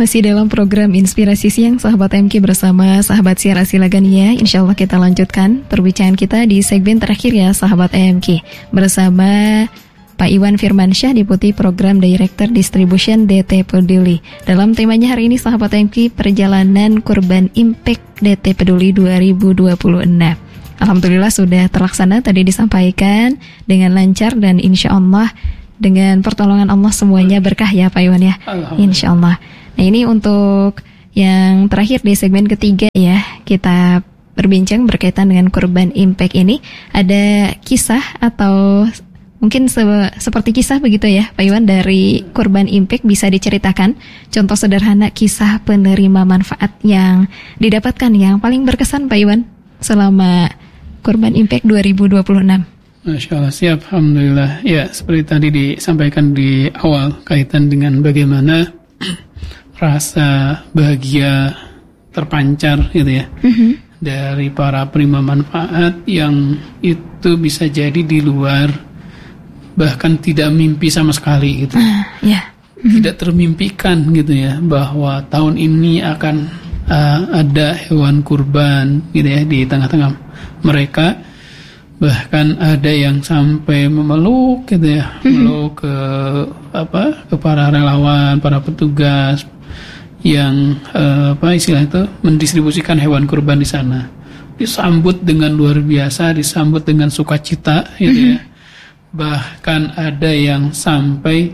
Masih dalam program Inspirasi Siang, sahabat MK bersama sahabat Siara Silagania. Insya Allah kita lanjutkan perbincangan kita di segmen terakhir ya, sahabat MK. Bersama Pak Iwan Firmansyah, Deputi Program Director Distribution DT Peduli. Dalam temanya hari ini, sahabat MK, perjalanan kurban Impact DT Peduli 2026. Alhamdulillah sudah terlaksana, tadi disampaikan dengan lancar dan insya Allah dengan pertolongan Allah semuanya berkah ya Pak Iwan ya. Insya Allah. Nah ini untuk yang terakhir di segmen ketiga ya, kita berbincang berkaitan dengan kurban Impact ini. Ada kisah atau mungkin seperti kisah begitu ya Pak Iwan dari kurban Impact, bisa diceritakan contoh sederhana kisah penerima manfaat yang didapatkan yang paling berkesan Pak Iwan selama kurban Impact 2026. Masya Allah, siap, alhamdulillah. Ya, seperti tadi disampaikan di awal kaitan dengan bagaimana rasa bahagia terpancar gitu ya, dari para penerima manfaat yang itu bisa jadi di luar, bahkan tidak mimpi sama sekali gitu. Tidak termimpikan gitu ya, bahwa tahun ini akan ada hewan kurban gitu ya di tengah-tengah mereka. Bahkan ada yang sampai memeluk gitu ya, meluk ke para relawan, para petugas yang istilah itu mendistribusikan hewan kurban di sana. Disambut dengan luar biasa, disambut dengan sukacita gitu ya. Bahkan ada yang sampai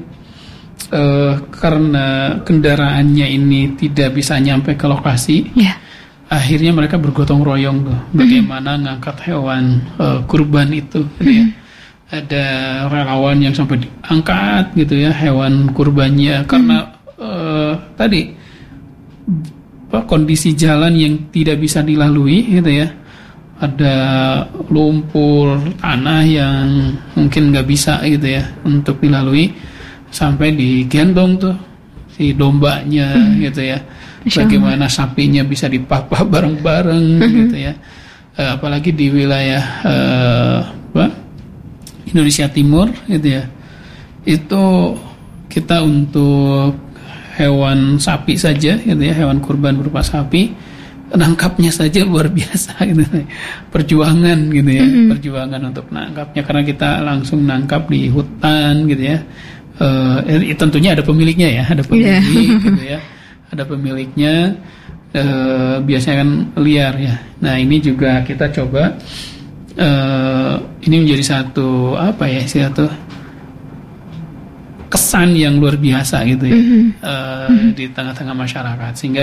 karena kendaraannya ini tidak bisa nyampe ke lokasi, akhirnya mereka bergotong royong tuh bagaimana ngangkat hewan kurban itu gitu ya. Ada relawan yang sampai diangkat gitu ya hewan kurbannya karena tadi kondisi jalan yang tidak bisa dilalui gitu ya. Ada lumpur, tanah yang mungkin nggak bisa gitu ya untuk dilalui, sampai digendong tuh si dombanya gitu ya. Bagaimana sapinya bisa dipapah bareng-bareng gitu ya. Apalagi di wilayah Indonesia Timur gitu ya. Itu kita untuk hewan sapi saja gitu ya, hewan kurban berupa sapi, nangkapnya saja luar biasa gitu. Perjuangan gitu ya, perjuangan untuk nangkapnya karena kita langsung nangkap di hutan gitu ya. Tentunya ada pemiliknya ya, ada pemilik gitu ya. Ada pemiliknya, biasanya kan liar ya. Nah ini juga kita coba, ini menjadi satu satu kesan yang luar biasa gitu ya, di tengah-tengah masyarakat, sehingga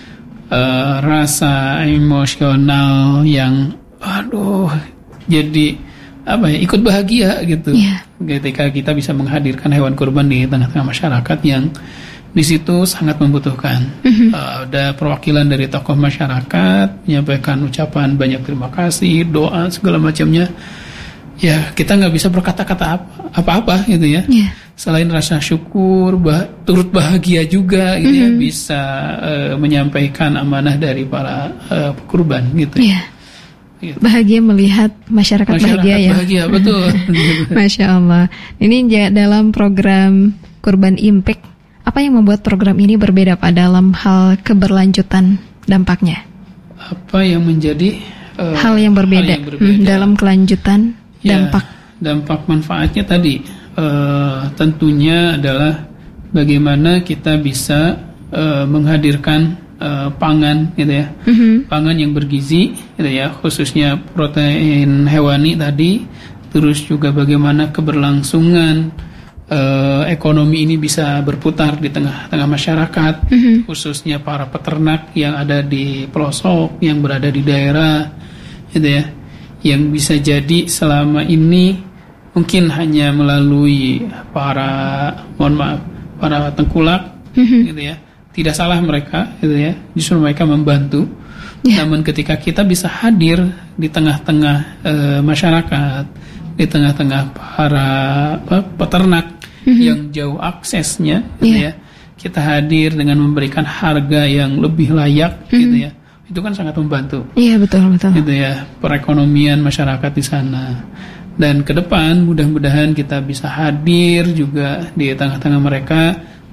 rasa emosional yang jadi ikut bahagia gitu, ketika kita bisa menghadirkan hewan kurban di tengah-tengah masyarakat yang di situ sangat membutuhkan. Ada perwakilan dari tokoh masyarakat menyampaikan ucapan banyak terima kasih, doa segala macamnya. Ya kita nggak bisa berkata-kata apa-apa gitu ya. Selain rasa syukur, turut bahagia juga gitu ya, bisa menyampaikan amanah dari para kurban gitu. Gitu. Bahagia melihat masyarakat bahagia ya. Bahagia betul. Masya Allah. Ini dalam program Kurban Impact, apa yang membuat program ini berbeda Pak dalam hal keberlanjutan dampaknya? Apa yang menjadi hal yang berbeda, dalam kelanjutan dampak? Dampak manfaatnya tadi tentunya adalah bagaimana kita bisa menghadirkan pangan gitu ya, pangan yang bergizi gitu ya, khususnya protein hewani tadi. Terus juga bagaimana keberlangsungan ekonomi ini bisa berputar di tengah-tengah masyarakat, khususnya para peternak yang ada di pelosok, yang berada di daerah, gitu ya, yang bisa jadi selama ini mungkin hanya melalui para tengkulak, gitu ya. Tidak salah mereka, gitu ya, justru mereka membantu. Namun ketika kita bisa hadir di tengah-tengah masyarakat, di tengah-tengah para peternak yang jauh aksesnya, gitu ya, kita hadir dengan memberikan harga yang lebih layak, gitu ya, itu kan sangat membantu. Iya betul. Gitu ya, perekonomian masyarakat di sana. Dan ke depan mudah-mudahan kita bisa hadir juga di tengah-tengah mereka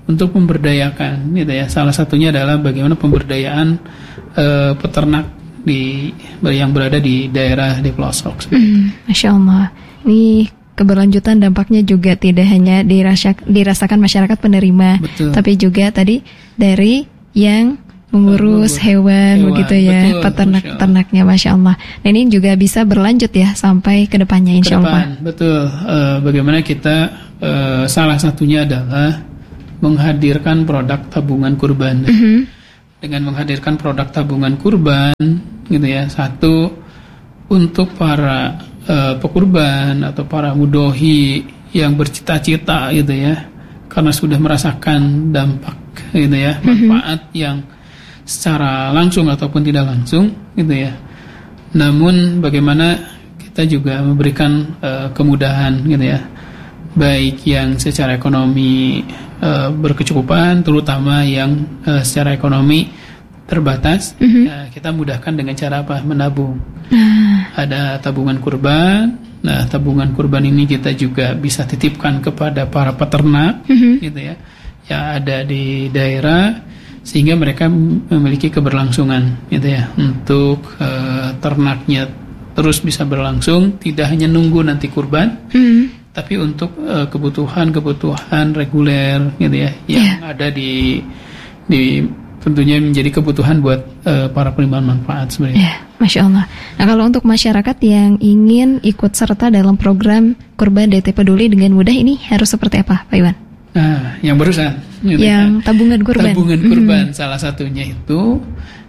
untuk memberdayakan, gitu ya. Salah satunya adalah bagaimana pemberdayaan peternak yang berada di daerah di pelosok. Masya Allah. Ini keberlanjutan dampaknya juga tidak hanya dirasakan masyarakat penerima, betul, tapi juga tadi dari yang mengurus hewan begitu ya, peternak-peternaknya, Masya Allah. Dan ini juga bisa berlanjut ya sampai ke depannya insya Allah. Betul. Bagaimana kita salah satunya adalah menghadirkan produk tabungan kurban. Dengan menghadirkan produk tabungan kurban, gitu ya, satu untuk para pekurban atau para mudhohi yang bercita-cita, gitu ya, karena sudah merasakan dampak, gitu ya, manfaat yang secara langsung ataupun tidak langsung, gitu ya. Namun bagaimana kita juga memberikan kemudahan, gitu ya, baik yang secara ekonomi berkecukupan, terutama yang secara ekonomi terbatas, kita mudahkan dengan cara apa? Menabung. Ada tabungan kurban. Nah, tabungan kurban ini kita juga bisa titipkan kepada para peternak, gitu ya, yang ada di daerah, sehingga mereka memiliki keberlangsungan, gitu ya, untuk ternaknya terus bisa berlangsung, tidak hanya nunggu nanti kurban, tapi untuk kebutuhan reguler, gitu ya, yang ada di tentunya menjadi kebutuhan buat para penerima manfaat sebenarnya. Masya Allah. Nah, kalau untuk masyarakat yang ingin ikut serta dalam program Kurban DT Peduli dengan mudah, ini harus seperti apa, Pak Iwan? Nah, yang barusan, gitu yang ya, tabungan kurban. Tabungan kurban salah satunya itu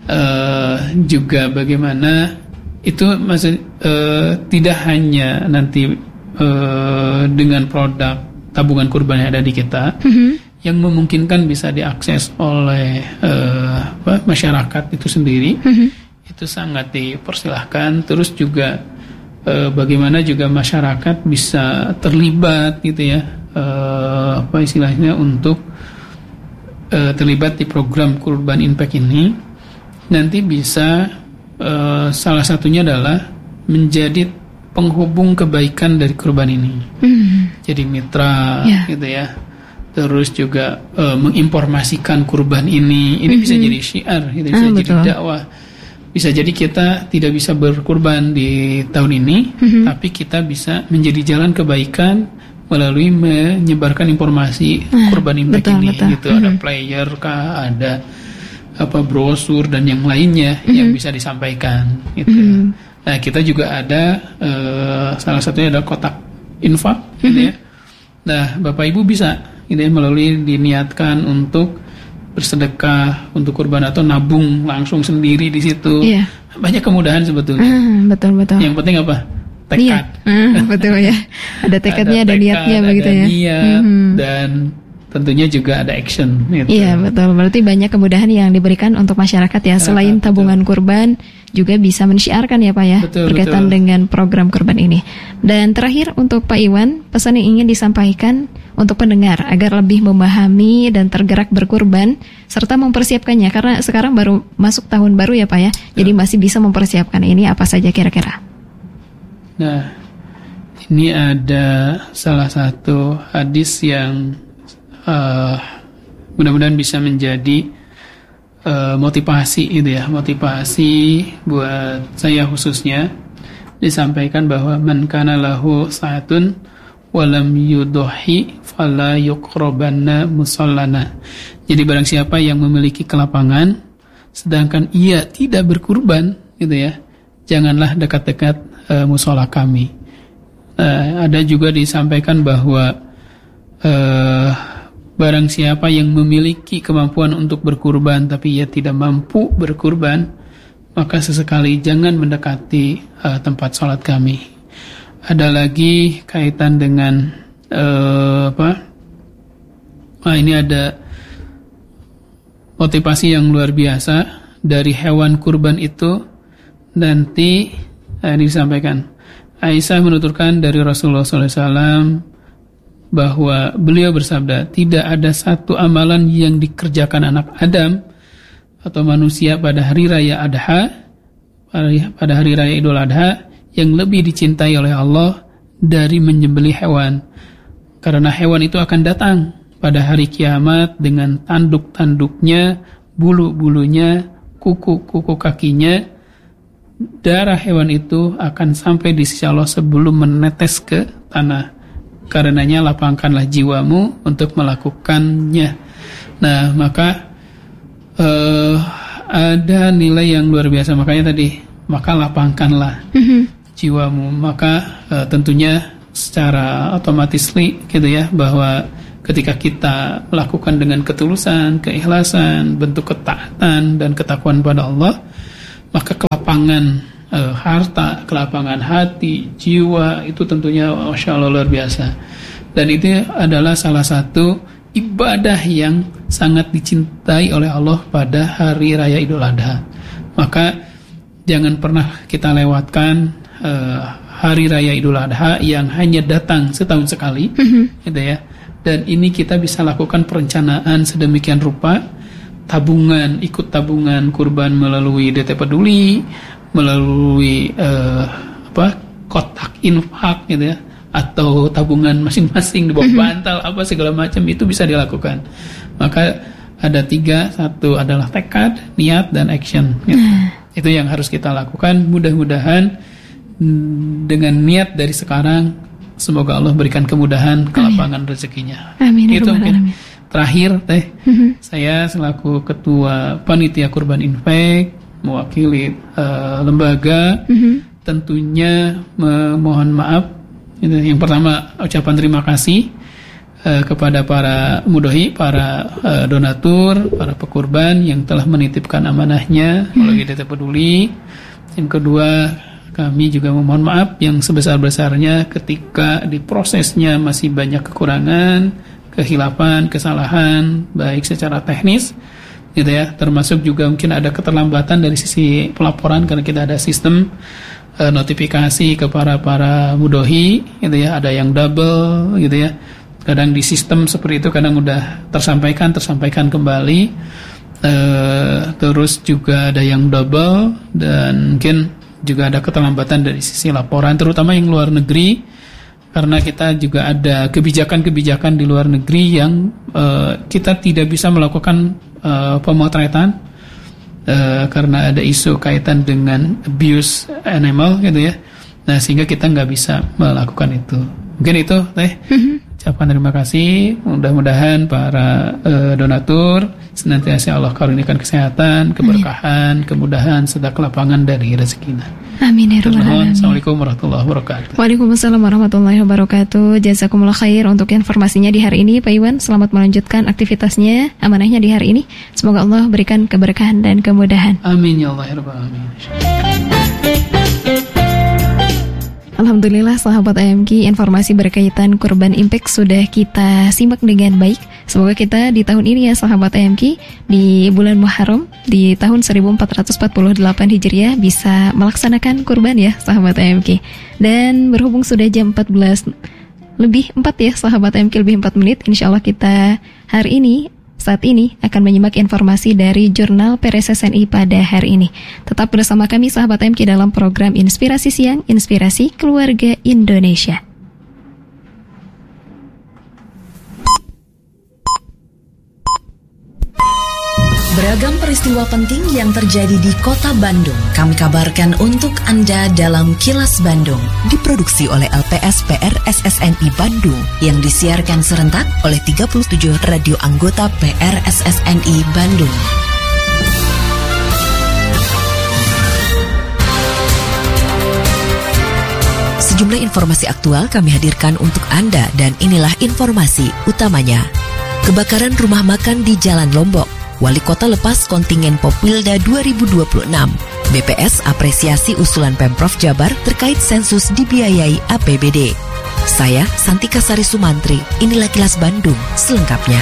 juga bagaimana itu maksud tidak hanya nanti dengan produk tabungan kurban yang ada di kita, yang memungkinkan bisa diakses oleh masyarakat itu sendiri, itu sangat dipersilahkan. Terus juga bagaimana juga masyarakat bisa terlibat, gitu ya, istilahnya untuk terlibat di program Kurban Impact ini. Nanti bisa salah satunya adalah menjadi penghubung kebaikan dari kurban ini, jadi mitra, gitu ya. Terus juga menginformasikan kurban ini bisa jadi syiar, gitu, bisa jadi dakwah. Bisa jadi kita tidak bisa berkurban di tahun ini, tapi kita bisa menjadi jalan kebaikan melalui menyebarkan informasi kurban impact ini. Gitu. Ada player kah, ada brosur dan yang lainnya yang bisa disampaikan. Gitu. Nah, kita juga ada salah satunya adalah kotak infak, gitu ya. Nah, Bapak Ibu bisa, gitu ya, melalui diniatkan untuk bersedekah untuk kurban atau nabung langsung sendiri di situ. Banyak kemudahan sebetulnya. Betul. Yang penting apa? Tekad. Betul ya. Ada tekadnya, ada niatnya, begitu ya. Niat, dan tentunya juga ada action. Gitu. Iya, betul. Berarti banyak kemudahan yang diberikan untuk masyarakat ya. Selain tabungan kurban, juga bisa mensyiarkan ya Pak ya, berkaitan dengan program kurban ini. Dan terakhir untuk Pak Iwan, pesan yang ingin disampaikan untuk pendengar agar lebih memahami dan tergerak berkurban serta mempersiapkannya, karena sekarang baru masuk tahun baru ya Pak ya, jadi masih bisa mempersiapkan ini apa saja kira-kira? Nah, ini ada salah satu hadis yang mudah-mudahan bisa menjadi motivasi, gitu ya, motivasi buat saya khususnya. Disampaikan bahwa man kana lahu sa'atun walam yudhi fala yuqrabanna musallana. Jadi barang siapa yang memiliki kelapangan sedangkan ia tidak berkurban, gitu ya, janganlah dekat-dekat musola kami. Ada juga disampaikan bahwa barang siapa yang memiliki kemampuan untuk berkurban tapi ia tidak mampu berkurban, maka sesekali jangan mendekati tempat sholat kami. Ada lagi kaitan dengan ini ada motivasi yang luar biasa dari hewan kurban itu. Nanti ini disampaikan, Aisyah menuturkan dari Rasulullah SAW bahwa beliau bersabda, tidak ada satu amalan yang dikerjakan anak Adam atau manusia pada hari raya Adha, pada hari raya Idul Adha, yang lebih dicintai oleh Allah dari menyembelih hewan. Karena hewan itu akan datang, pada hari kiamat dengan tanduk-tanduknya, bulu-bulunya, kuku-kuku kakinya, darah hewan itu akan sampai di sisi Allah sebelum menetes ke tanah. Karenanya lapangkanlah jiwamu untuk melakukannya. Nah, maka ada nilai yang luar biasa. Makanya tadi, maka lapangkanlah jiwamu. Maka tentunya secara otomatis gitu ya, bahwa ketika kita melakukan dengan ketulusan, keikhlasan, bentuk ketaatan dan ketakwaan pada Allah, maka kelapangan harta, kelapangan hati, jiwa itu tentunya Masya Allah luar biasa. Dan itu adalah salah satu ibadah yang sangat dicintai oleh Allah pada hari raya Idul Adha. Maka jangan pernah kita lewatkan hari raya Idul Adha yang hanya datang setahun sekali, gitu ya. Dan ini kita bisa lakukan perencanaan sedemikian rupa, tabungan, ikut tabungan kurban melalui DT Peduli, melalui kotak infak, gitu ya, atau tabungan masing-masing di bawah bantal, apa segala macam itu bisa dilakukan. Maka ada 3, satu adalah tekad, niat, dan action. Gitu. Itu yang harus kita lakukan. Mudah-mudahan dengan niat dari sekarang, semoga Allah berikan kemudahan, kelapangan rezekinya. Amin. Itu mungkin terakhir saya selaku ketua panitia kurban infak mewakili lembaga tentunya memohon maaf. Yang pertama, ucapan terima kasih kepada para mudohi, para donatur, para pekurban yang telah menitipkan amanahnya melalui DT Peduli. Yang kedua, kami juga memohon maaf yang sebesar-besarnya ketika di prosesnya masih banyak kekurangan, kehilafan, kesalahan, baik secara teknis, gitu ya, termasuk juga mungkin ada keterlambatan dari sisi pelaporan karena kita ada sistem notifikasi ke para mudohi, gitu ya, ada yang double, gitu ya. Kadang di sistem seperti itu kadang udah tersampaikan kembali, terus juga ada yang double, dan mungkin juga ada keterlambatan dari sisi laporan, terutama yang luar negeri, karena kita juga ada kebijakan-kebijakan di luar negeri yang kita tidak bisa melakukan pemotretan karena ada isu kaitan dengan abuse animal, gitu ya. Nah, sehingga kita nggak bisa melakukan itu. Mungkin itu ucapan terima kasih. Mudah-mudahan para donatur senantiasa Allah karuniakan kesehatan, keberkahan, kemudahan, serta kelapangan dari rezekinya. Amin ya rabbal alamin. Assalamualaikum warahmatullahi wabarakatuh. Waalaikumsalam warahmatullahi wabarakatuh. Jazakumullah khair untuk informasinya di hari ini, Pak Iwan. Selamat melanjutkan aktivitasnya, amanahnya di hari ini. Semoga Allah berikan keberkahan dan kemudahan. Amin ya Allah ya rabbal alamin. Alhamdulillah sahabat AMK, informasi berkaitan kurban impact sudah kita simak dengan baik. Semoga kita di tahun ini ya sahabat AMK, di bulan Muharram di tahun 1448 Hijriah bisa melaksanakan kurban ya sahabat AMK. Dan berhubung sudah jam 14 lebih 4 ya sahabat AMK, lebih 4 menit, insya Allah kita hari ini saat ini akan menyimak informasi dari Jurnal PRSSNI pada hari ini. Tetap bersama kami sahabat AMK dalam program Inspirasi Siang, Inspirasi Keluarga Indonesia. Beragam peristiwa penting yang terjadi di Kota Bandung kami kabarkan untuk Anda dalam Kilas Bandung. Diproduksi oleh LPS PRSSNI Bandung yang disiarkan serentak oleh 37 radio anggota PRSSNI Bandung. Sejumlah informasi aktual kami hadirkan untuk Anda dan inilah informasi utamanya. Kebakaran rumah makan di Jalan Lombok. Wali Kota lepas kontingen Popwilda 2026. BPS apresiasi usulan Pemprov Jabar terkait sensus dibiayai APBD. Saya Santika Sari Sumantri, inilah Kilas Bandung selengkapnya.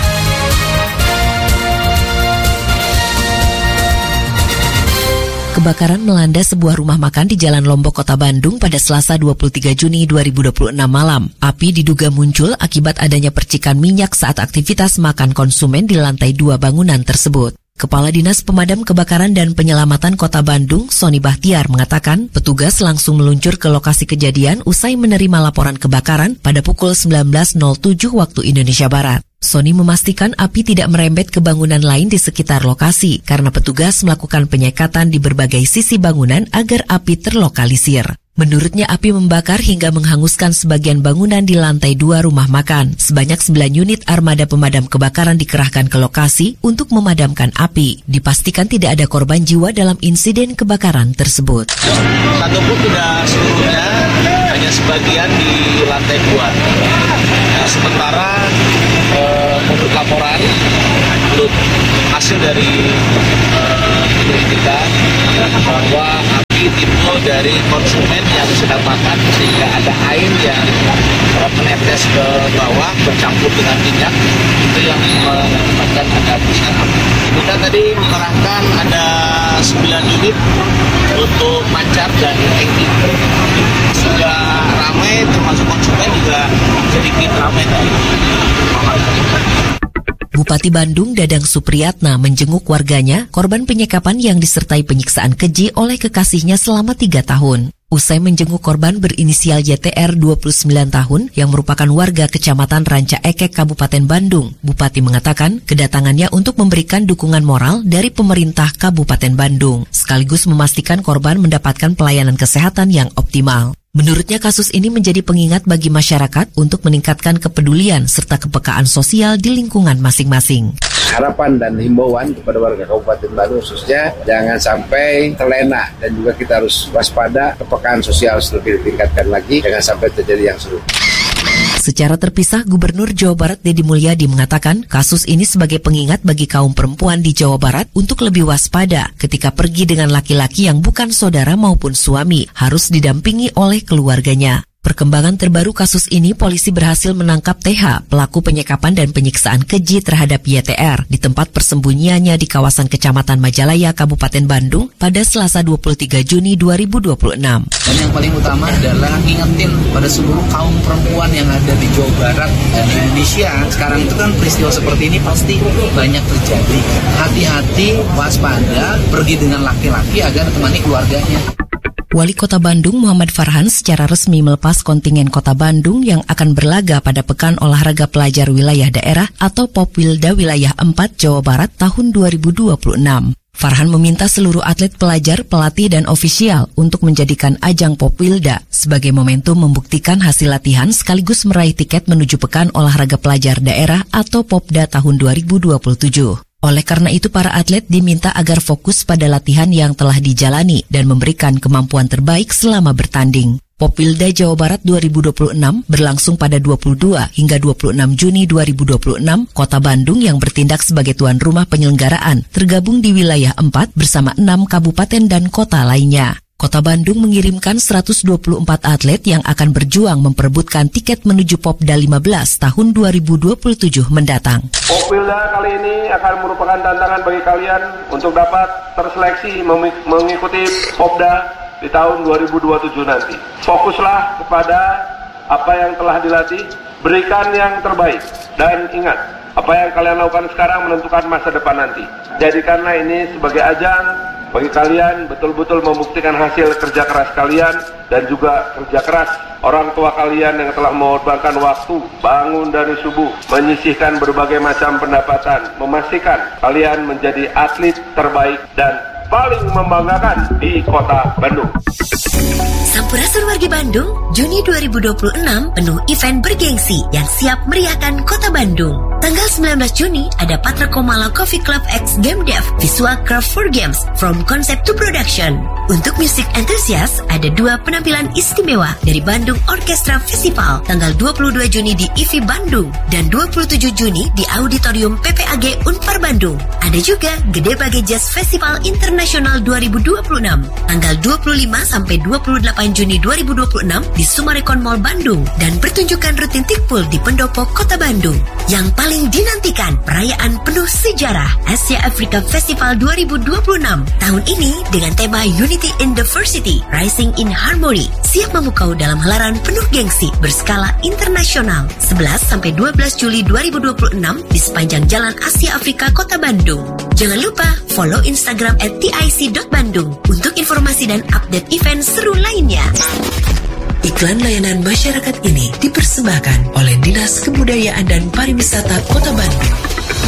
Kebakaran melanda sebuah rumah makan di Jalan Lombok, Kota Bandung pada Selasa 23 Juni 2026 malam. Api diduga muncul akibat adanya percikan minyak saat aktivitas makan konsumen di lantai 2 bangunan tersebut. Kepala Dinas Pemadam Kebakaran dan Penyelamatan Kota Bandung, Sony Bahtiar, mengatakan petugas langsung meluncur ke lokasi kejadian usai menerima laporan kebakaran pada pukul 19.07 waktu Indonesia Barat. Sony memastikan api tidak merembet ke bangunan lain di sekitar lokasi karena petugas melakukan penyekatan di berbagai sisi bangunan agar api terlokalisir. Menurutnya api membakar hingga menghanguskan sebagian bangunan di lantai 2 rumah makan. Sebanyak 9 unit armada pemadam kebakaran dikerahkan ke lokasi untuk memadamkan api. Dipastikan tidak ada korban jiwa dalam insiden kebakaran tersebut. Satu pun tidak seluruhnya, hanya sebagian di lantai 2. Nah, sementara menurut laporan, menurut hasil dari penyelidikan bahwa api timbul dari konsumen yang sedang makan sehingga ada air yang menetes ke bawah bercampur dengan minyak, itu yang menyebabkan ada besar api. Kita tadi mengerahkan ada 9 unit untuk pancar dan tanki. Sudah ramai, termasuk konsumen juga sedikit ramai tadi. Bupati Bandung Dadang Supriyatna menjenguk warganya korban penyekapan yang disertai penyiksaan keji oleh kekasihnya selama 3 tahun. Usai menjenguk korban berinisial YTR 29 tahun yang merupakan warga Kecamatan Ranca Ekek, Kabupaten Bandung, Bupati mengatakan kedatangannya untuk memberikan dukungan moral dari pemerintah Kabupaten Bandung, sekaligus memastikan korban mendapatkan pelayanan kesehatan yang optimal. Menurutnya kasus ini menjadi pengingat bagi masyarakat untuk meningkatkan kepedulian serta kepekaan sosial di lingkungan masing-masing. Harapan dan himbauan kepada warga Kabupaten Bandung khususnya jangan sampai terlena dan juga kita harus waspada, kepekaan sosial lebih ditingkatkan lagi, jangan sampai terjadi yang serupa. Secara terpisah, Gubernur Jawa Barat Deddy Mulyadi mengatakan kasus ini sebagai pengingat bagi kaum perempuan di Jawa Barat untuk lebih waspada ketika pergi dengan laki-laki yang bukan saudara maupun suami, harus didampingi oleh keluarganya. Perkembangan terbaru kasus ini, polisi berhasil menangkap TH, pelaku penyekapan dan penyiksaan keji terhadap YTR di tempat persembunyiannya di kawasan Kecamatan Majalaya, Kabupaten Bandung pada Selasa 23 Juni 2026. Dan yang paling utama adalah ingetin pada seluruh kaum perempuan yang ada di Jawa Barat dan Indonesia. Sekarang itu kan peristiwa seperti ini pasti banyak terjadi. Hati-hati, waspada, pergi dengan laki-laki agar temani keluarganya. Wali Kota Bandung Muhammad Farhan secara resmi melepas kontingen Kota Bandung yang akan berlaga pada Pekan Olahraga Pelajar Wilayah Daerah atau Popwilda Wilayah 4 Jawa Barat tahun 2026. Farhan meminta seluruh atlet pelajar, pelatih, dan ofisial untuk menjadikan ajang Popwilda sebagai momentum membuktikan hasil latihan sekaligus meraih tiket menuju Pekan Olahraga Pelajar Daerah atau Popda tahun 2027. Oleh karena itu, para atlet diminta agar fokus pada latihan yang telah dijalani dan memberikan kemampuan terbaik selama bertanding. Popwilda Jawa Barat 2026 berlangsung pada 22 hingga 26 Juni 2026. Kota Bandung yang bertindak sebagai tuan rumah penyelenggaraan tergabung di wilayah 4 bersama 6 kabupaten dan kota lainnya. Kota Bandung mengirimkan 124 atlet yang akan berjuang memperebutkan tiket menuju Popda 15 tahun 2027 mendatang. Popwilda kali ini akan merupakan tantangan bagi kalian untuk dapat terseleksi mengikuti Popda di tahun 2027 nanti. Fokuslah kepada apa yang telah dilatih, berikan yang terbaik, dan ingat, apa yang kalian lakukan sekarang menentukan masa depan nanti. Jadikanlah ini sebagai ajang bagi kalian betul-betul membuktikan hasil kerja keras kalian dan juga kerja keras orang tua kalian yang telah mengorbankan waktu, bangun dari subuh, menyisihkan berbagai macam pendapatan, memastikan kalian menjadi atlet terbaik dan paling membanggakan di Kota Bandung. Sampurasun wargi Bandung, Juni 2026 penuh event bergengsi yang siap meriahkan Kota Bandung. Tanggal 19 Juni ada Patra Komala Coffee Club X Game Dev Visual Craft for Games from Concept to Production. Untuk music enthusiast ada 2 penampilan istimewa dari Bandung Orchestra Festival tanggal 22 Juni di IFI Bandung dan 27 Juni di Auditorium PPAG Unpar Bandung. Ada juga Gede Bage Jazz Festival Internasional 2026 tanggal 25 sampai 28 Juni 2026 di Sumarekon Mall Bandung dan pertunjukan rutin Tikpul di Pendopo Kota Bandung. Yang paling dinantikan perayaan penuh sejarah Asia Africa Festival 2026 tahun ini dengan tema Unity in Diversity, Rising in Harmony, siap memukau dalam helaran penuh gengsi berskala internasional 11 sampai 12 Juli 2026 di sepanjang Jalan Asia Afrika Kota Bandung. Jangan lupa follow Instagram @tic.bandung untuk informasi dan update event seru lainnya. Iklan layanan masyarakat ini dipersembahkan oleh Dinas Kebudayaan dan Pariwisata Kota Bandung.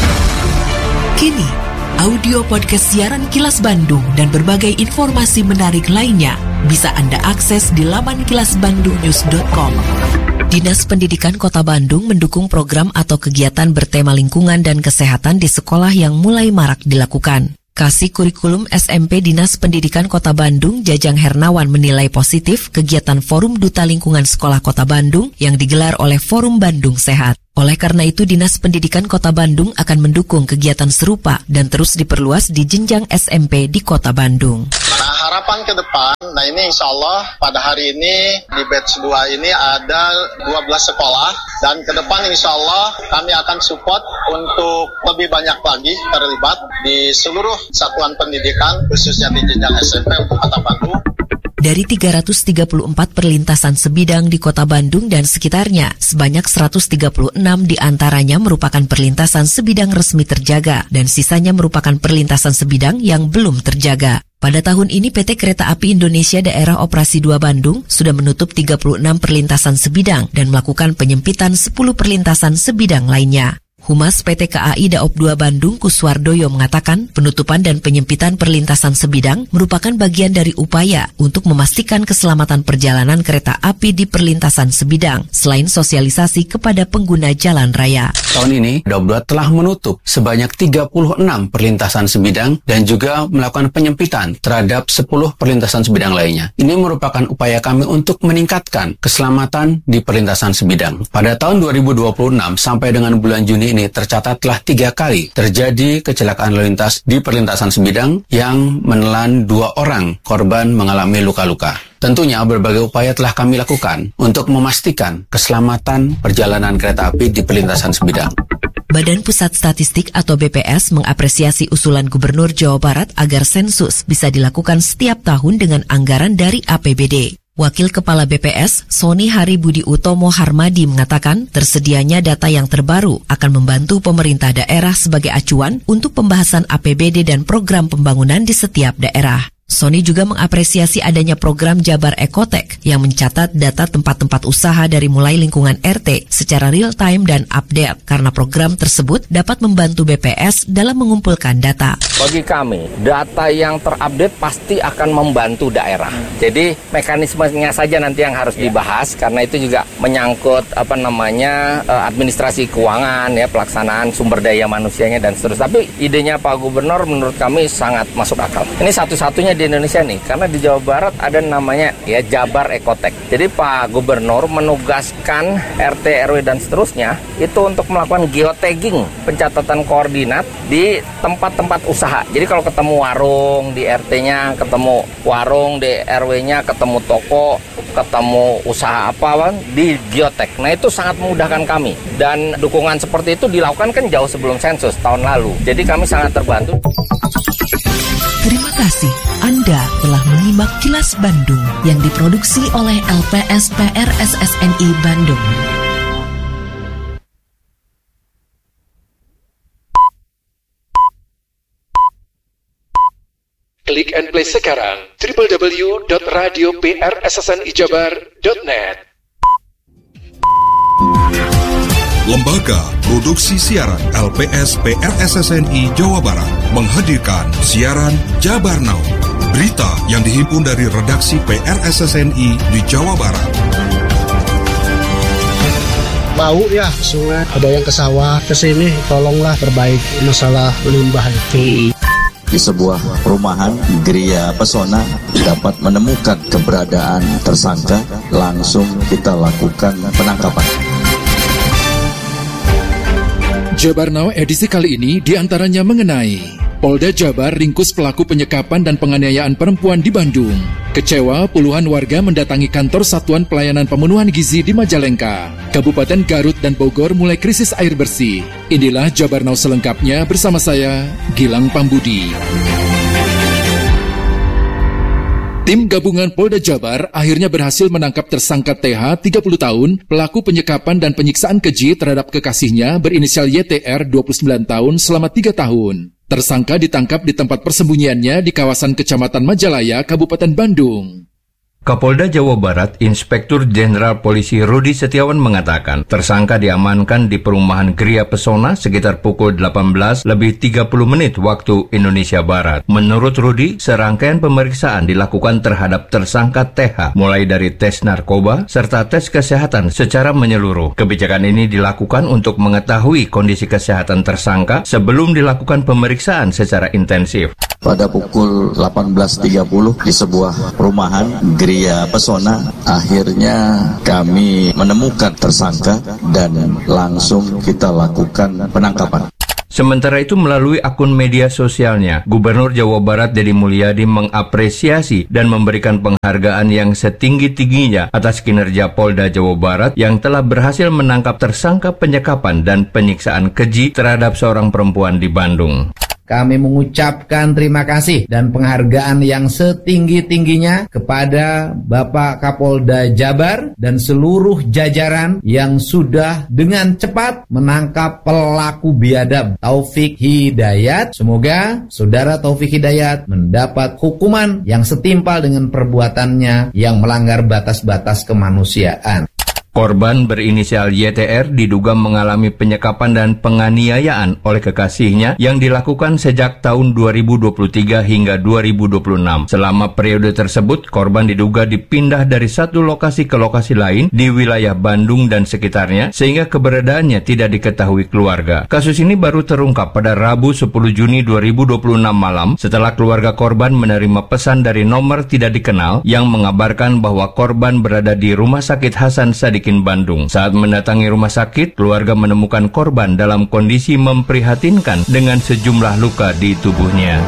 Kini, audio podcast siaran Kilas Bandung dan berbagai informasi menarik lainnya bisa Anda akses di laman kilasbandungnews.com. Dinas Pendidikan Kota Bandung mendukung program atau kegiatan bertema lingkungan dan kesehatan di sekolah yang mulai marak dilakukan. Kasih Kurikulum SMP Dinas Pendidikan Kota Bandung, Jajang Hernawan menilai positif kegiatan Forum Duta Lingkungan Sekolah Kota Bandung yang digelar oleh Forum Bandung Sehat. Oleh karena itu, Dinas Pendidikan Kota Bandung akan mendukung kegiatan serupa dan terus diperluas di jenjang SMP di Kota Bandung. Nah, harapan ke depan, ini insya Allah pada hari ini di batch 2 ini ada 12 sekolah dan ke depan insya Allah kami akan support untuk lebih banyak lagi terlibat di seluruh satuan pendidikan khususnya di jenjang SMP untuk Kota Bandung. Dari 334 perlintasan sebidang di Kota Bandung dan sekitarnya, sebanyak 136 diantaranya merupakan perlintasan sebidang resmi terjaga dan sisanya merupakan perlintasan sebidang yang belum terjaga. Pada tahun ini PT Kereta Api Indonesia Daerah Operasi 2 Bandung sudah menutup 36 perlintasan sebidang dan melakukan penyempitan 10 perlintasan sebidang lainnya. Humas PT KAI Daop 2 Bandung Kuswardoyo mengatakan penutupan dan penyempitan perlintasan sebidang merupakan bagian dari upaya untuk memastikan keselamatan perjalanan kereta api di perlintasan sebidang, selain sosialisasi kepada pengguna jalan raya. Tahun ini, Daop 2 telah menutup sebanyak 36 perlintasan sebidang dan juga melakukan penyempitan terhadap 10 perlintasan sebidang lainnya. Ini merupakan upaya kami untuk meningkatkan keselamatan di perlintasan sebidang. Pada tahun 2026 sampai dengan bulan Juni ini tercatat telah 3 kali terjadi kecelakaan lalu lintas di perlintasan sebidang yang menelan 2 orang korban mengalami luka-luka. Tentunya berbagai upaya telah kami lakukan untuk memastikan keselamatan perjalanan kereta api di perlintasan sebidang. Badan Pusat Statistik atau BPS mengapresiasi usulan Gubernur Jawa Barat agar sensus bisa dilakukan setiap tahun dengan anggaran dari APBD. Wakil Kepala BPS, Sony Hari Budi Utomo Harmadi mengatakan tersedianya data yang terbaru akan membantu pemerintah daerah sebagai acuan untuk pembahasan APBD dan program pembangunan di setiap daerah. Sony juga mengapresiasi adanya program Jabar Ekotek yang mencatat data tempat-tempat usaha dari mulai lingkungan RT secara real time dan update karena program tersebut dapat membantu BPS dalam mengumpulkan data. Bagi kami, data yang terupdate pasti akan membantu daerah. Jadi mekanismenya saja nanti yang harus dibahas karena itu juga menyangkut administrasi keuangan ya, pelaksanaan sumber daya manusianya dan seterusnya. Tapi idenya Pak Gubernur menurut kami sangat masuk akal. Ini satu-satunya di Indonesia nih, karena di Jawa Barat ada namanya ya Jabar Ekotek. Jadi Pak Gubernur menugaskan RT, RW dan seterusnya itu untuk melakukan geotagging, pencatatan koordinat di tempat-tempat usaha. Jadi kalau ketemu warung di RT-nya, ketemu warung di RW-nya, ketemu toko, ketemu usaha apa di geotag. Nah itu sangat memudahkan kami dan dukungan seperti itu dilakukan kan jauh sebelum sensus tahun lalu. Jadi kami sangat terbantu. Terima kasih Anda telah menyimak Kilas Bandung yang diproduksi oleh LPSPR SSNI Bandung. Klik and play sekarang www.radioprssnijabar.net. Lembaga Produksi Siaran LPS PRSSNI Jawa Barat menghadirkan siaran Jabar Now. Berita yang dihimpun dari redaksi PRSSNI di Jawa Barat. Bau ya sungai, ada yang ke sawah, ke sini tolonglah perbaiki masalah limbah itu. Di sebuah perumahan Geria Pesona dapat menemukan keberadaan tersangka, langsung kita lakukan penangkapan. Jabar Now edisi kali ini diantaranya mengenai Polda Jabar ringkus pelaku penyekapan dan penganiayaan perempuan di Bandung. Kecewa, puluhan warga mendatangi kantor Satuan Pelayanan Pemenuhan Gizi di Majalengka. Kabupaten Garut dan Bogor mulai krisis air bersih. Inilah Jabar Now selengkapnya bersama saya, Gilang Pambudi. Tim gabungan Polda Jabar akhirnya berhasil menangkap tersangka TH, 30 tahun, pelaku penyekapan dan penyiksaan keji terhadap kekasihnya berinisial YTR, 29 tahun, selama 3 tahun. Tersangka ditangkap di tempat persembunyiannya di kawasan Kecamatan Majalaya, Kabupaten Bandung. Kapolda Jawa Barat, Inspektur Jenderal Polisi Rudi Setiawan mengatakan, tersangka diamankan di perumahan Gria Pesona sekitar pukul 18:30 waktu Indonesia Barat. Menurut Rudi, serangkaian pemeriksaan dilakukan terhadap tersangka TH, mulai dari tes narkoba serta tes kesehatan secara menyeluruh. Kebijakan ini dilakukan untuk mengetahui kondisi kesehatan tersangka sebelum dilakukan pemeriksaan secara intensif. Pada pukul 18.30 di sebuah perumahan Gria Pesona, akhirnya kami menemukan tersangka dan langsung kita lakukan penangkapan. Sementara itu melalui akun media sosialnya, Gubernur Jawa Barat Deddy Mulyadi mengapresiasi dan memberikan penghargaan yang setinggi-tingginya atas kinerja Polda Jawa Barat yang telah berhasil menangkap tersangka penyekapan dan penyiksaan keji terhadap seorang perempuan di Bandung. Kami mengucapkan terima kasih dan penghargaan yang setinggi-tingginya kepada Bapak Kapolda Jabar dan seluruh jajaran yang sudah dengan cepat menangkap pelaku biadab Taufik Hidayat. Semoga Saudara Taufik Hidayat mendapat hukuman yang setimpal dengan perbuatannya yang melanggar batas-batas kemanusiaan. Korban berinisial YTR diduga mengalami penyekapan dan penganiayaan oleh kekasihnya yang dilakukan sejak tahun 2023 hingga 2026. Selama periode tersebut, korban diduga dipindah dari satu lokasi ke lokasi lain di wilayah Bandung dan sekitarnya sehingga keberadaannya tidak diketahui keluarga. Kasus ini baru terungkap pada Rabu 10 Juni 2026 malam setelah keluarga korban menerima pesan dari nomor tidak dikenal yang mengabarkan bahwa korban berada di Rumah Sakit Hasan Sadikin Bandung. Saat mendatangi rumah sakit, keluarga menemukan korban dalam kondisi memprihatinkan dengan sejumlah luka di tubuhnya.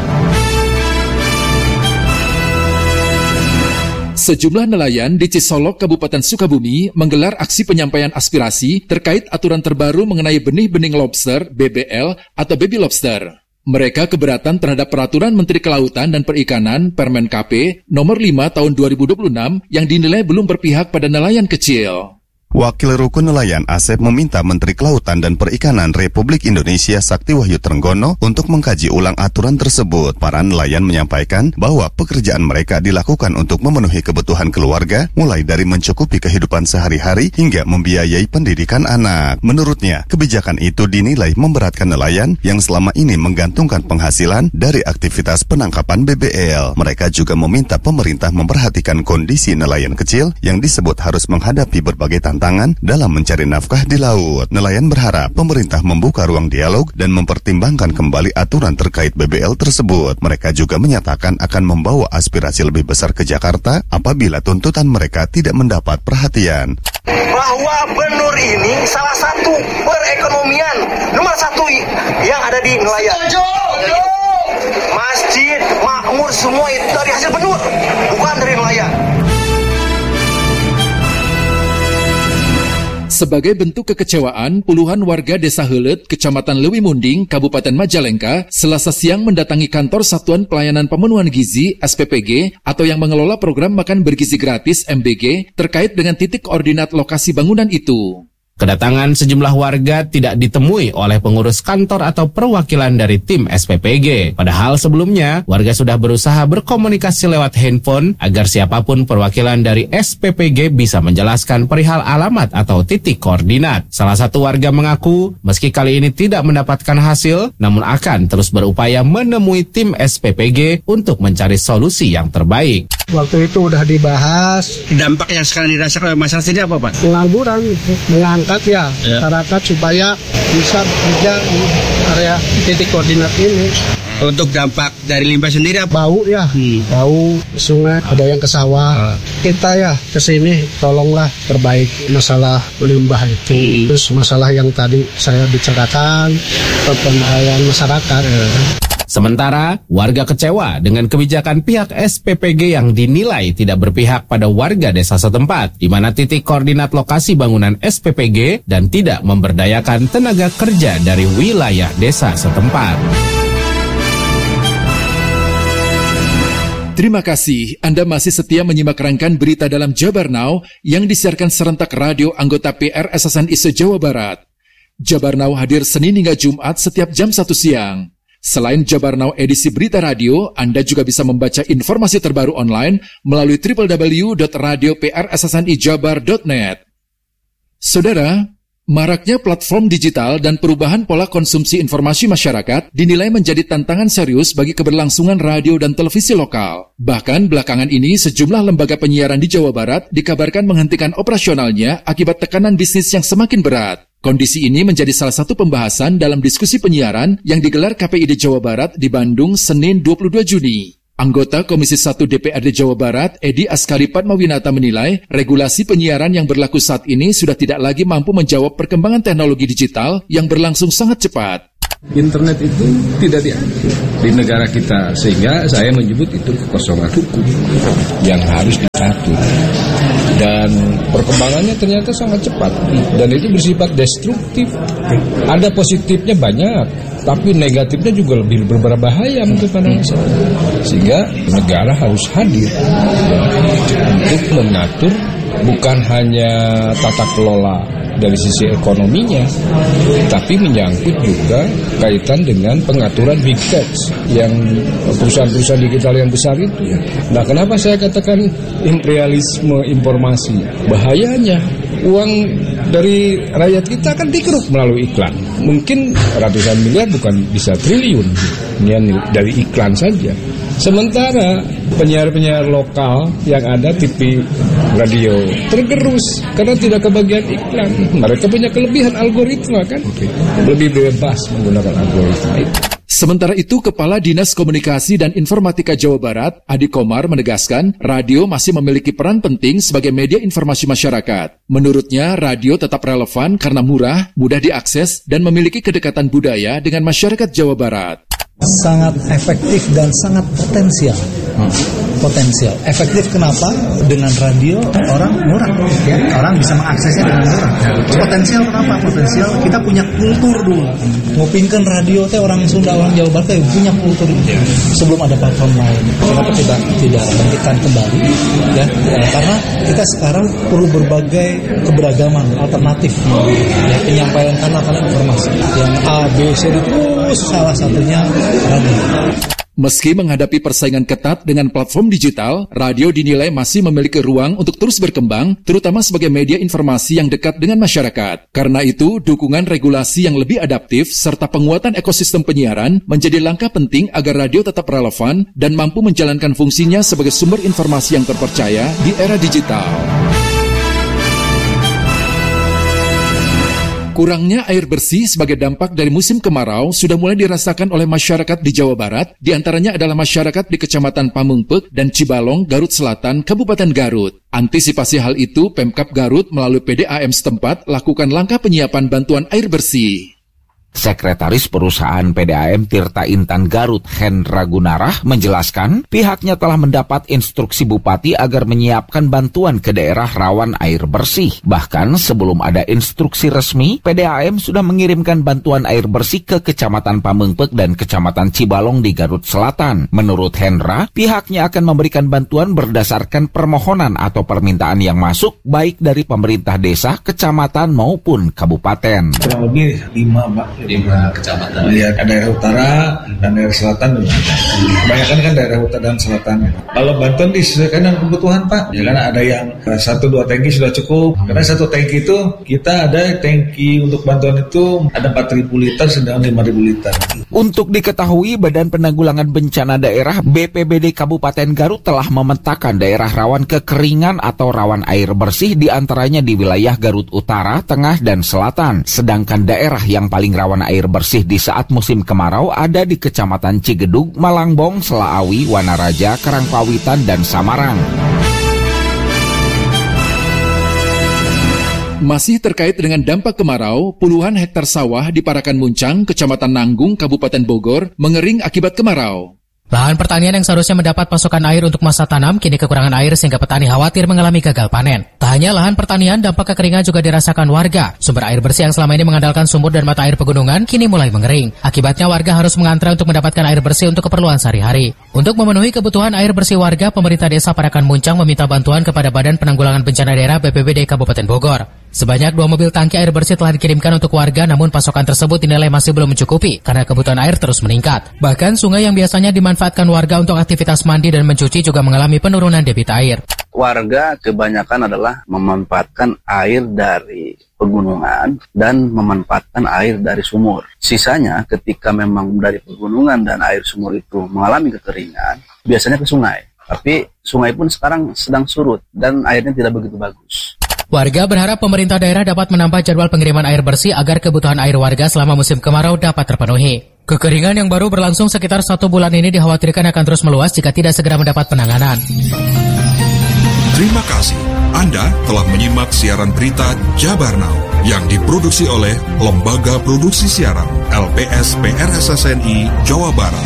Sejumlah nelayan di Cisolok, Kabupaten Sukabumi menggelar aksi penyampaian aspirasi terkait aturan terbaru mengenai benih-benih lobster (BBL) atau baby lobster. Mereka keberatan terhadap Peraturan Menteri Kelautan dan Perikanan Permen KP Nomor 5 Tahun 2026 yang dinilai belum berpihak pada nelayan kecil. Wakil Rukun Nelayan Asep meminta Menteri Kelautan dan Perikanan Republik Indonesia Sakti Wahyu Trenggono untuk mengkaji ulang aturan tersebut. Para nelayan menyampaikan bahwa pekerjaan mereka dilakukan untuk memenuhi kebutuhan keluarga, mulai dari mencukupi kehidupan sehari-hari hingga membiayai pendidikan anak. Menurutnya, kebijakan itu dinilai memberatkan nelayan yang selama ini menggantungkan penghasilan dari aktivitas penangkapan BBL. Mereka juga meminta pemerintah memperhatikan kondisi nelayan kecil yang disebut harus menghadapi berbagai tantangan dalam mencari nafkah di laut. Nelayan berharap pemerintah membuka ruang dialog dan mempertimbangkan kembali aturan terkait BBL tersebut. Mereka juga menyatakan akan membawa aspirasi lebih besar ke Jakarta apabila tuntutan mereka tidak mendapat perhatian. Bahwa benur ini salah satu perekonomian nomor satu yang ada di nelayan. Masjid, makmur, semua itu dari hasil benur, bukan dari nelayan. Sebagai bentuk kekecewaan, puluhan warga Desa Heuleut, Kecamatan Leuwi Munding, Kabupaten Majalengka, Selasa siang mendatangi kantor Satuan Pelayanan Pemenuhan Gizi (SPPG) atau yang mengelola program makan bergizi gratis (MBG) terkait dengan titik koordinat lokasi bangunan itu. Kedatangan sejumlah warga tidak ditemui oleh pengurus kantor atau perwakilan dari tim SPPG. Padahal sebelumnya, warga sudah berusaha berkomunikasi lewat handphone agar siapapun perwakilan dari SPPG bisa menjelaskan perihal alamat atau titik koordinat. Salah satu warga mengaku, meski kali ini tidak mendapatkan hasil, namun akan terus berupaya menemui tim SPPG untuk mencari solusi yang terbaik. Waktu itu udah dibahas. Dampak yang sekarang dirasakan oleh masyarakat ini apa, Pak? Pengangguran, mengangkat masyarakat supaya bisa bekerja di area titik koordinat ini. Untuk dampak dari limbah sendiri apa? Bau ya, bau sungai, ada yang ke sawah. Kita ya ke sini tolonglah perbaiki masalah limbah itu. Terus masalah yang tadi saya bicarakan, pemberdayaan masyarakat. Sementara, warga kecewa dengan kebijakan pihak SPPG yang dinilai tidak berpihak pada warga desa setempat, di mana titik koordinat lokasi bangunan SPPG dan tidak memberdayakan tenaga kerja dari wilayah desa setempat. Terima kasih Anda masih setia menyimak rangkaian berita dalam Jabar Now yang disiarkan serentak radio anggota PRSSNI se-Jawa Barat. Jabar Now hadir Senin hingga Jumat setiap jam 1 siang. Selain Jabar Now edisi berita radio, Anda juga bisa membaca informasi terbaru online melalui www.radioprssnijabar.net. Saudara, maraknya platform digital dan perubahan pola konsumsi informasi masyarakat dinilai menjadi tantangan serius bagi keberlangsungan radio dan televisi lokal. Bahkan belakangan ini sejumlah lembaga penyiaran di Jawa Barat dikabarkan menghentikan operasionalnya akibat tekanan bisnis yang semakin berat. Kondisi ini menjadi salah satu pembahasan dalam diskusi penyiaran yang digelar KPID Jawa Barat di Bandung Senin 22 Juni. Anggota Komisi 1 DPRD Jawa Barat, Edi Askari Padmawinata menilai regulasi penyiaran yang berlaku saat ini sudah tidak lagi mampu menjawab perkembangan teknologi digital yang berlangsung sangat cepat. Internet itu tidak diatur di negara kita, sehingga saya menyebut itu kekosongan hukum yang harus diatur. Dan perkembangannya ternyata sangat cepat, dan itu bersifat destruktif. Ada positifnya banyak, tapi negatifnya juga lebih berbahaya menurut pandangan saya. Sehingga negara harus hadir untuk mengatur bukan hanya tata kelola dari sisi ekonominya, tapi menyangkut juga kaitan dengan pengaturan big tech yang perusahaan-perusahaan digital yang besar itu. Nah, kenapa saya katakan imperialisme informasi? Bahayanya uang dari rakyat kita kan dikeruk melalui iklan. Mungkin ratusan miliar, bukan bisa triliun dari iklan saja. Sementara penyiar-penyiar lokal yang ada TV, radio tergerus karena tidak kebagian iklan. Mereka punya kelebihan algoritma kan, lebih bebas menggunakan algoritma itu. Sementara itu, Kepala Dinas Komunikasi dan Informatika Jawa Barat, Adi Komar, menegaskan radio masih memiliki peran penting sebagai media informasi masyarakat. Menurutnya, radio tetap relevan karena murah, mudah diakses, dan memiliki kedekatan budaya dengan masyarakat Jawa Barat. Sangat efektif dan sangat potensial. Efektif kenapa? Dengan radio orang murah, ya. Orang bisa mengaksesnya dengan murah. Potensial kenapa? Potensial kita punya kultur dulu. Ngupinkan radio teh orang Sunda, orang Jawa Barat punya kultur sebelum ada platform lain. Kenapa kita tidak bangkitkan kembali? Ya, karena kita sekarang perlu berbagai keberagaman alternatif. Ya, penyampaian kanal-kanal informasi yang A, B, C terus salah satunya radio. Meski menghadapi persaingan ketat dengan platform digital, radio dinilai masih memiliki ruang untuk terus berkembang, terutama sebagai media informasi yang dekat dengan masyarakat. Karena itu, dukungan regulasi yang lebih adaptif serta penguatan ekosistem penyiaran menjadi langkah penting agar radio tetap relevan dan mampu menjalankan fungsinya sebagai sumber informasi yang terpercaya di era digital. Kurangnya air bersih sebagai dampak dari musim kemarau sudah mulai dirasakan oleh masyarakat di Jawa Barat, diantaranya adalah masyarakat di Kecamatan Pamengpeuk dan Cibalong, Garut Selatan, Kabupaten Garut. Antisipasi hal itu, Pemkab Garut melalui PDAM setempat lakukan langkah penyiapan bantuan air bersih. Sekretaris Perusahaan PDAM Tirta Intan Garut, Hendra Gunarah, menjelaskan pihaknya telah mendapat instruksi Bupati agar menyiapkan bantuan ke daerah rawan air bersih. Bahkan sebelum ada instruksi resmi, PDAM sudah mengirimkan bantuan air bersih ke Kecamatan Pamengpeuk dan Kecamatan Cibalong di Garut Selatan. Menurut Hendra, pihaknya akan memberikan bantuan berdasarkan permohonan atau permintaan yang masuk, baik dari pemerintah desa, kecamatan maupun kabupaten. Kurang lebih 5 kecamatan. Lihat daerah utara dan daerah selatan juga ada. Kebanyakan kan daerah utara dan selatan. Kalau bantuan disesuaikan dengan kebutuhan, Pak. Ya karena ada yang 1-2 tangki sudah cukup. Karena 1 tangki itu kita ada tangki untuk bantuan itu ada 4.000 liter sedang 5.000 liter. Untuk diketahui, Badan Penanggulangan Bencana Daerah BPBD Kabupaten Garut telah memetakan daerah rawan kekeringan atau rawan air bersih diantaranya di wilayah Garut Utara, Tengah, dan Selatan. Sedangkan daerah yang paling rawan air bersih di saat musim kemarau ada di Kecamatan Cigedug, Malangbong, Selaawi, Wanaraja, Karangpawitan, dan Samarang. Masih terkait dengan dampak kemarau, puluhan hektar sawah di Parakan Muncang, Kecamatan Nanggung, Kabupaten Bogor, mengering akibat kemarau. Lahan pertanian yang seharusnya mendapat pasokan air untuk masa tanam kini kekurangan air sehingga petani khawatir mengalami gagal panen. Tak hanya lahan pertanian, dampak kekeringan juga dirasakan warga. Sumber air bersih yang selama ini mengandalkan sumur dan mata air pegunungan kini mulai mengering. Akibatnya warga harus mengantre untuk mendapatkan air bersih untuk keperluan sehari-hari. Untuk memenuhi kebutuhan air bersih warga, pemerintah desa Parakan Muncang meminta bantuan kepada Badan Penanggulangan Bencana Daerah BPBD Kabupaten Bogor. Sebanyak 2 mobil tangki air bersih telah dikirimkan untuk warga, namun pasokan tersebut dinilai masih belum mencukupi karena kebutuhan air terus meningkat. Bahkan sungai yang biasanya dimanfaatkan warga untuk aktivitas mandi dan mencuci juga mengalami penurunan debit air. Warga kebanyakan adalah memanfaatkan air dari pegunungan dan memanfaatkan air dari sumur. Sisanya ketika memang dari pegunungan dan air sumur itu mengalami kekeringan, biasanya ke sungai. Tapi sungai pun sekarang sedang surut dan airnya tidak begitu bagus. Warga berharap pemerintah daerah dapat menambah jadwal pengiriman air bersih agar kebutuhan air warga selama musim kemarau dapat terpenuhi. Kekeringan yang baru berlangsung sekitar 1 bulan ini dikhawatirkan akan terus meluas jika tidak segera mendapat penanganan. Terima kasih. Anda telah menyimak siaran berita Jabar Now yang diproduksi oleh Lembaga Produksi Siaran LPS PRSSNI Jawa Barat.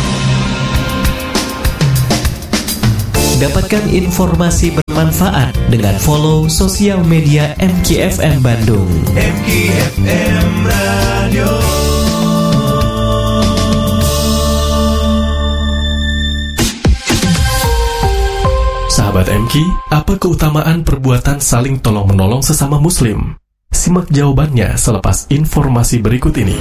Dapatkan informasi bermanfaat dengan follow sosial media MKFM Bandung. MKFM Radio. Sahabat MK, apa keutamaan perbuatan saling tolong-menolong sesama muslim? Simak jawabannya selepas informasi berikut ini.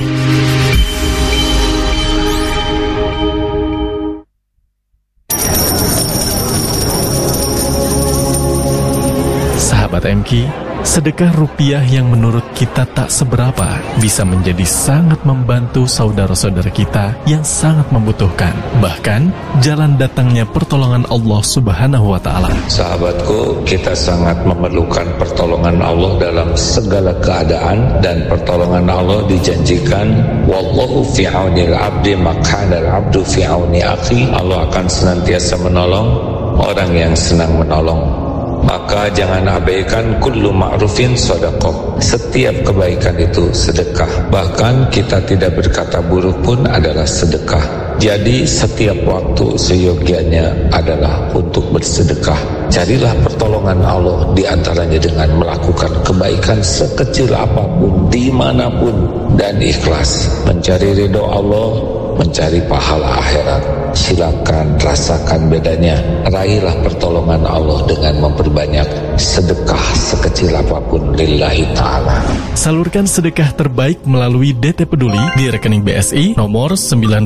Sahabat MK, sedekah rupiah yang menurut kita tak seberapa bisa menjadi sangat membantu saudara-saudara kita yang sangat membutuhkan. Bahkan, jalan datangnya pertolongan Allah Subhanahu wa Ta'ala. Sahabatku, kita sangat memerlukan pertolongan Allah dalam segala keadaan, dan pertolongan Allah dijanjikan, wallahu fi aunil abdi maq'anal abdu fi auni akhi. Allah akan senantiasa menolong orang yang senang menolong. Maka jangan abaikan kullu ma'rufin sedekah. Setiap kebaikan itu sedekah. Bahkan kita tidak berkata buruk pun adalah sedekah. Jadi setiap waktu seyogianya adalah untuk bersedekah. Carilah pertolongan Allah di antaranya dengan melakukan kebaikan sekecil apapun, dimanapun, dan ikhlas. Mencari ridho Allah, mencari pahala akhirat. Silakan rasakan bedanya. Raihlah pertolongan Allah dengan memperbanyak sedekah sekecil apapun lillahi ta'ala. Salurkan sedekah terbaik melalui DT Peduli di rekening BSI nomor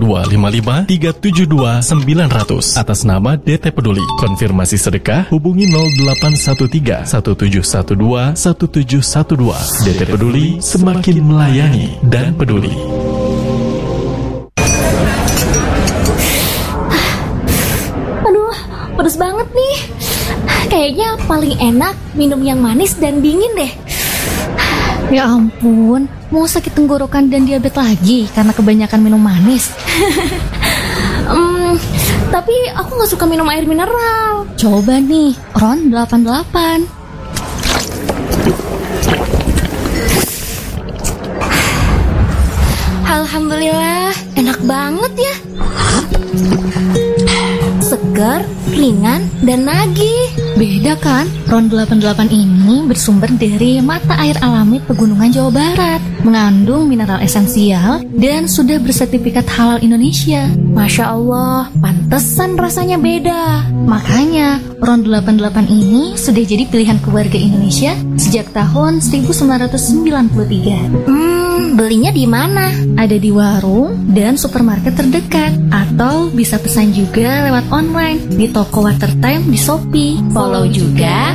9255372900 atas nama DT Peduli. Konfirmasi sedekah hubungi 0813 1712 1712. DT Peduli, semakin melayani dan peduli. Pedes banget nih. Kayaknya paling enak minum yang manis dan dingin deh. Ya ampun, mau sakit tenggorokan dan diabetes lagi karena kebanyakan minum manis. Tapi aku gak suka minum air mineral. Coba nih, Ron 88. Alhamdulillah, enak banget ya. Segar, ringan, dan nagih. Beda kan? Ron 88 ini bersumber dari mata air alami Pegunungan Jawa Barat, mengandung mineral esensial dan sudah bersertifikat halal Indonesia. Masya Allah, pantesan rasanya beda. Makanya Ron 88 ini sudah jadi pilihan keluarga Indonesia sejak tahun 1993. Belinya di mana? Ada di warung dan supermarket terdekat, atau bisa pesan juga lewat online di toko Watertime di Shopee. Follow juga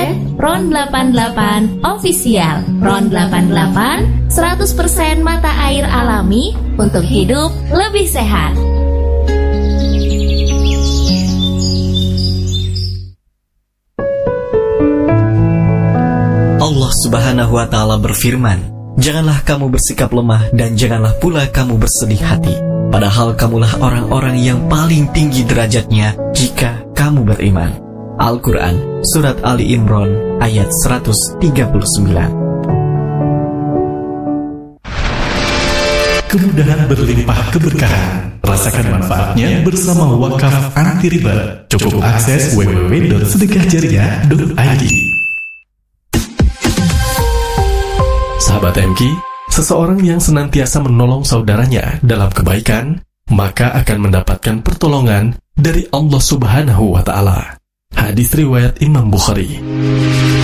@ron88 official. Ron 88 100% mata air alami untuk hidup lebih sehat. Allah Subhanahu wa Ta'ala berfirman, janganlah kamu bersikap lemah dan janganlah pula kamu bersedih hati. Padahal kamulah orang-orang yang paling tinggi derajatnya jika kamu beriman. Al-Quran, Surat Ali Imran, ayat 139. Kemudahan berlimpah keberkahan. Rasakan manfaatnya bersama Wakaf Anti Riba. Cukup akses www.sedekahjariah.id. Sahabat MK, seseorang yang senantiasa menolong saudaranya dalam kebaikan, maka akan mendapatkan pertolongan dari Allah Subhanahu wa Ta'ala. Hadis riwayat Imam Bukhari.